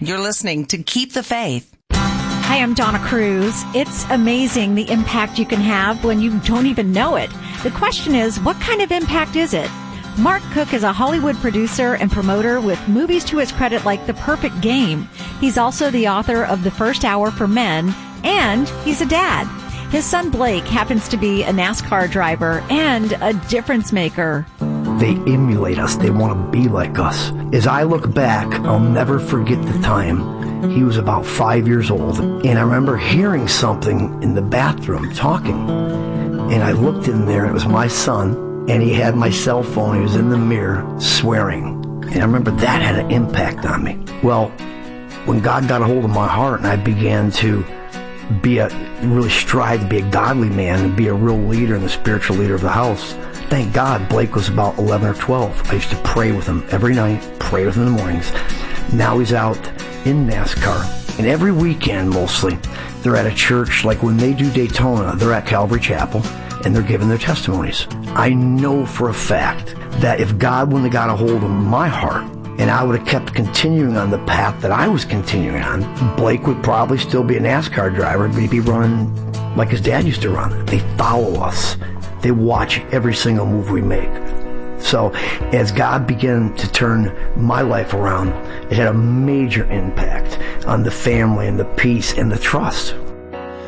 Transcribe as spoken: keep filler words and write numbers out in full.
You're listening to Keep the Faith. Hi, I'm Donna Cruz. It's amazing the impact you can have when you don't even know it. The question is, what kind of impact is it? Mark Cook is a Hollywood producer and promoter with movies to his credit like The Perfect Game. He's also the author of The First Hour for Men, and he's a dad. His son Blake happens to be a NASCAR driver and a difference maker. They emulate us. They want to be like us. As I look back, I'll never forget the time. He was about five years old, and I remember hearing something in the bathroom talking. And I looked in there, and it was my son. And he had my cell phone. He was in the mirror swearing. And I remember that had an impact on me. Well, when God got a hold of my heart and I began to be a, really strive to be a godly man and be a real leader and the spiritual leader of the house, thank God Blake was about eleven or twelve. I used to pray with him every night, pray with him in the mornings. Now he's out in NASCAR. And every weekend, mostly, they're at a church. Like when they do Daytona, they're at Calvary Chapel. And they're giving their testimonies. I know for a fact that if God wouldn't have got a hold of my heart and I would have kept continuing on the path that I was continuing on, Blake would probably still be a NASCAR driver, but he'd be running like his dad used to run. They follow us. They watch every single move we make. So as God began to turn my life around, it had a major impact on the family and the peace and the trust.